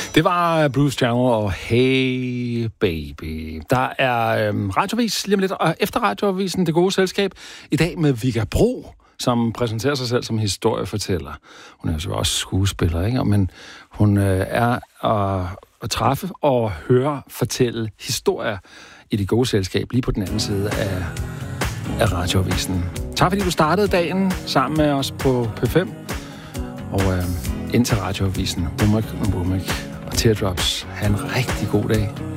Det var Bruce Channel og Hey Baby. Der er radiovis lige om lidt, og efter radiovisen Det Gode Selskab i dag med Vigga Bro, som præsenterer sig selv som historiefortæller. Hun er jo så også skuespiller, ikke? Men hun er at træffe og høre fortælle historier i Det Gode Selskab lige på den anden side af radioavisen. Tak fordi du startede dagen sammen med os på P5. Og ind til radioavisen. Womack og Teardrops. Ha' en rigtig god dag.